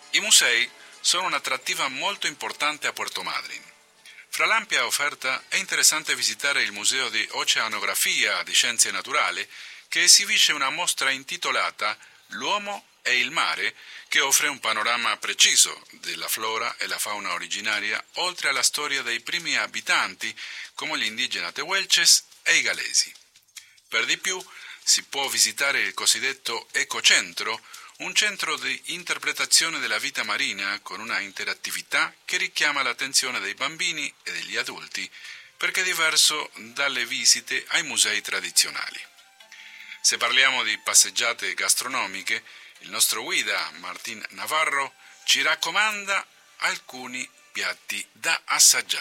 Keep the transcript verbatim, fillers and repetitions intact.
I musei sono un'attrattiva molto importante a Puerto Madryn. Fra l'ampia offerta è interessante visitare il Museo di Oceanografia di Scienze Naturali, che esibisce una mostra intitolata L'uomo e il mare, che offre un panorama preciso della flora e la fauna originaria, oltre alla storia dei primi abitanti, come gli indigeni tehuelches e i galesi. Per di più, si può visitare il cosiddetto Ecocentro, un centro di interpretazione della vita marina con una interattività che richiama l'attenzione dei bambini e degli adulti, perché è diverso dalle visite ai musei tradizionali. Se parliamo di passeggiate gastronomiche, il nostro guida, Martín Navarro, ci raccomanda alcuni piatti da assaggiare.